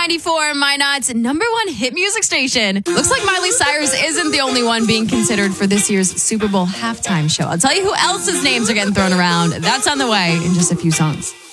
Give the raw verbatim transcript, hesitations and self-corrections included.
ninety-four, Minot's number one hit music station. Looks like Miley Cyrus isn't the only one being considered for this year's Super Bowl halftime show. I'll tell you who else's names are getting thrown around. That's on the way in just a few songs.